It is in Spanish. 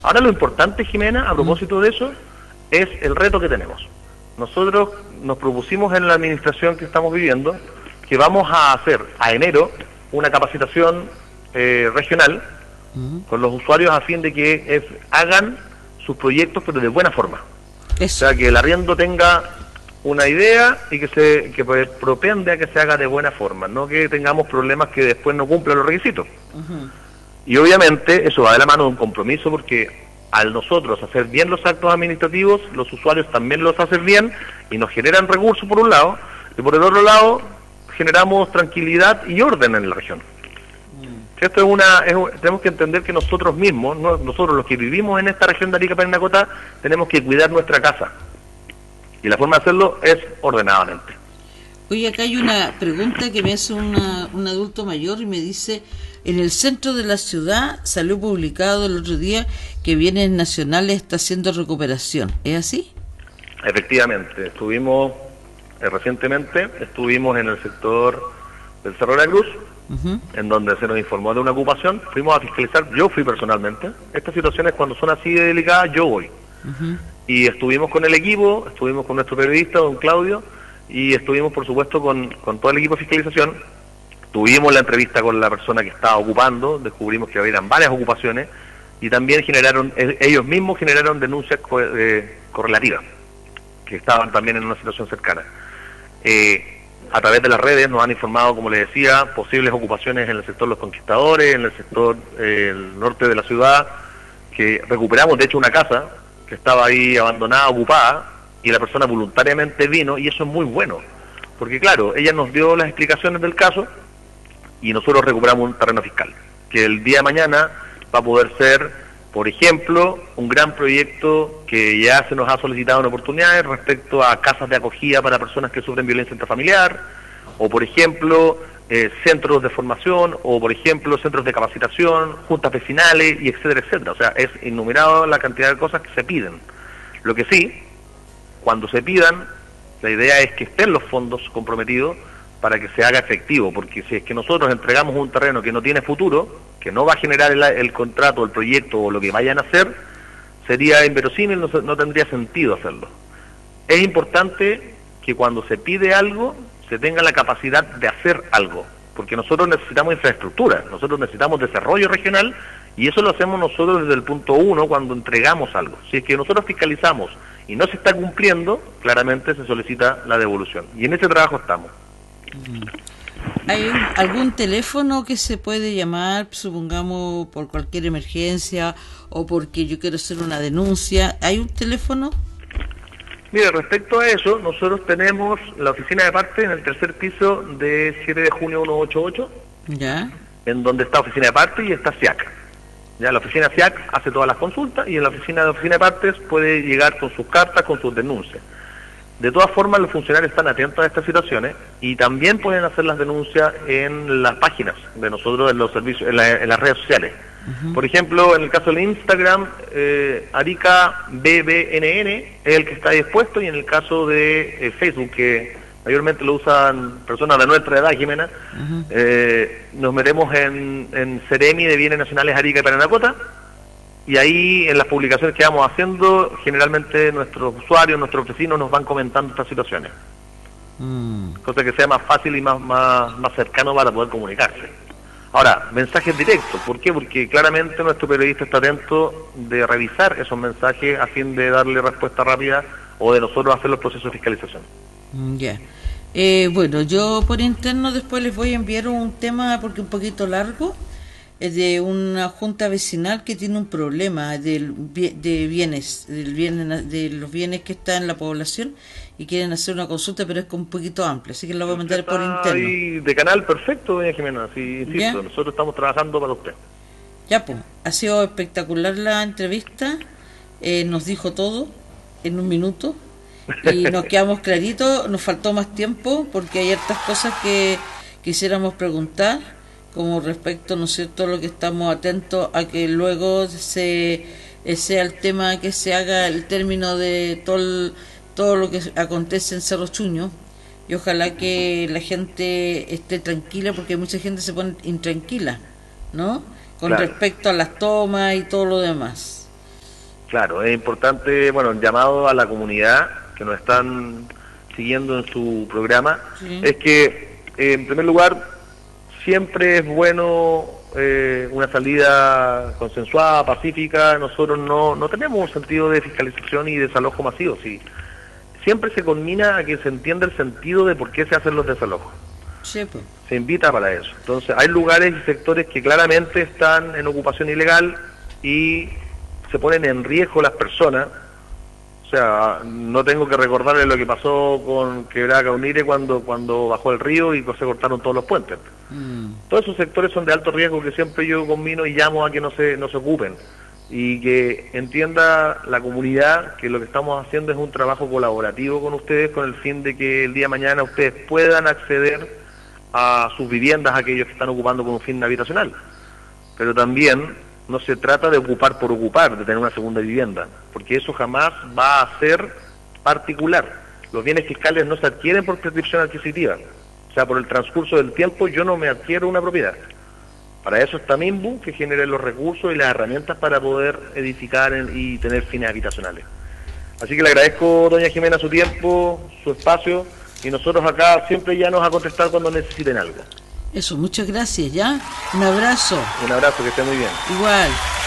Ahora lo importante, Jimena, a propósito de eso, es el reto que tenemos. Nosotros nos propusimos en la administración que estamos viviendo que vamos a hacer a enero una capacitación regional con los usuarios a fin de que hagan sus proyectos pero de buena forma. Eso. O sea, que el arriendo tenga una idea y que propende a que se haga de buena forma, no que tengamos problemas que después no cumplan los requisitos. Y obviamente eso va de la mano de un compromiso, porque al nosotros hacer bien los actos administrativos, los usuarios también los hacen bien y nos generan recursos por un lado, y por el otro lado generamos tranquilidad y orden en la región. Esto tenemos que entender que nosotros mismos, nosotros los que vivimos en esta región de Arica Parinacota, tenemos que cuidar nuestra casa. Y la forma de hacerlo es ordenadamente. Oye, acá hay una pregunta que me hace un adulto mayor y me dice: en el centro de la ciudad salió publicado el otro día que Bienes Nacionales está haciendo recuperación. ¿Es así? Efectivamente, recientemente estuvimos en el sector del Cerro de la Cruz, en donde se nos informó de una ocupación. Fuimos a fiscalizar, yo fui personalmente. Estas situaciones cuando son así de delicadas, yo voy. Y estuvimos con el equipo, estuvimos con nuestro periodista, don Claudio, y estuvimos por supuesto con todo el equipo de fiscalización. Tuvimos la entrevista con la persona que estaba ocupando, descubrimos que habían varias ocupaciones, y también ellos mismos generaron denuncias correlativas, que estaban también en una situación cercana. A través de las redes nos han informado, como les decía, posibles ocupaciones en el sector Los Conquistadores, en el sector el norte de la ciudad, que recuperamos de hecho una casa que estaba ahí abandonada, ocupada, y la persona voluntariamente vino, y eso es muy bueno, porque claro, ella nos dio las explicaciones del caso, y nosotros recuperamos un terreno fiscal, que el día de mañana va a poder ser, por ejemplo, un gran proyecto que ya se nos ha solicitado en oportunidades respecto a casas de acogida para personas que sufren violencia intrafamiliar, o por ejemplo, centros de formación, o por ejemplo, centros de capacitación, juntas vecinales, y etcétera, etcétera. O sea, es innumerado la cantidad de cosas que se piden. Lo que sí, cuando se pidan, la idea es que estén los fondos comprometidos para que se haga efectivo, porque si es que nosotros entregamos un terreno que no tiene futuro, que no va a generar el contrato, el proyecto o lo que vayan a hacer, sería inverosímil, no tendría sentido hacerlo. Es importante que cuando se pide algo, se tenga la capacidad de hacer algo, porque nosotros necesitamos infraestructura, nosotros necesitamos desarrollo regional, y eso lo hacemos nosotros desde el punto uno cuando entregamos algo. Si es que nosotros fiscalizamos y no se está cumpliendo, claramente se solicita la devolución, y en ese trabajo estamos. ¿Hay algún teléfono que se puede llamar, supongamos, por cualquier emergencia o porque yo quiero hacer una denuncia? ¿Hay un teléfono? Mire, respecto a eso, nosotros tenemos la oficina de parte en el tercer piso de 7 de junio 188, ¿Ya? en donde está oficina de parte y está SIAC. Ya la oficina SIAC hace todas las consultas, y en la oficina de partes puede llegar con sus cartas, con sus denuncias. De todas formas, los funcionarios están atentos a estas situaciones y también pueden hacer las denuncias en las páginas de nosotros, en los servicios, en las redes sociales. Por ejemplo, en el caso del Instagram, Arica BBNN es el que está dispuesto, y en el caso de Facebook, que mayormente lo usan personas de nuestra edad, Jimena, nos metemos en Ceremi de Bienes Nacionales Arica y Parinacota, y ahí en las publicaciones que vamos haciendo, generalmente nuestros usuarios, nuestros vecinos nos van comentando estas situaciones. Cosa que sea más fácil y más cercano para poder comunicarse. Ahora, mensajes directos, ¿por qué? Porque claramente nuestro periodista está atento de revisar esos mensajes a fin de darle respuesta rápida, o de nosotros hacer los procesos de fiscalización. Ya. Bueno, yo por interno después les voy a enviar un tema, porque un poquito largo, de una junta vecinal que tiene un problema de los bienes que están en la población, y quieren hacer una consulta, pero es un poquito amplia, así que la voy a mandar por interno. Ahí de canal perfecto, doña Jimena, sí, insisto, nosotros estamos trabajando para usted. Ya, pues, ha sido espectacular la entrevista, nos dijo todo en un minuto, y nos quedamos claritos. Nos faltó más tiempo porque hay hartas cosas que quisiéramos preguntar, como respecto, ¿no es cierto?, lo que estamos atentos a que luego sea el tema, que se haga el término de todo lo que acontece en Cerro Chuño, y ojalá que la gente esté tranquila, porque mucha gente se pone intranquila, ¿no?, con respecto a las tomas y todo lo demás. Claro, es importante, bueno, el llamado a la comunidad que nos están siguiendo en su programa, es que, en primer lugar, siempre es bueno una salida consensuada, pacífica. Nosotros no tenemos un sentido de fiscalización y desalojo masivo, sí. Siempre se conmina a que se entienda el sentido de por qué se hacen los desalojos. Sí, pues. Se invita para eso. Entonces, hay lugares y sectores que claramente están en ocupación ilegal y se ponen en riesgo las personas. O sea, no tengo que recordarles lo que pasó con Quebrada Caunire cuando bajó el río y se cortaron todos los puentes. Todos esos sectores son de alto riesgo que siempre yo conmino y llamo a que no se ocupen, y que entienda la comunidad que lo que estamos haciendo es un trabajo colaborativo con ustedes, con el fin de que el día de mañana ustedes puedan acceder a sus viviendas, aquellos que están ocupando con un fin habitacional. Pero también no se trata de ocupar por ocupar, de tener una segunda vivienda, porque eso jamás va a ser particular. Los bienes fiscales no se adquieren por prescripción adquisitiva. O sea, por el transcurso del tiempo yo no me adquiero una propiedad. Para eso está MIMBU, que genere los recursos y las herramientas para poder edificar y tener fines habitacionales. Así que le agradezco, doña Jimena, su tiempo, su espacio, y nosotros acá siempre ya nos va a contestar cuando necesiten algo. Eso, muchas gracias, ¿ya? Un abrazo. Un abrazo, que esté muy bien. Igual.